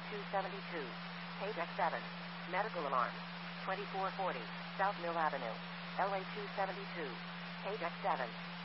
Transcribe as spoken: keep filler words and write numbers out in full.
two seventy-two. Page X seven. Medical alarm. twenty-four forty. South Mill Avenue. L A two seventy-two. Page X seven.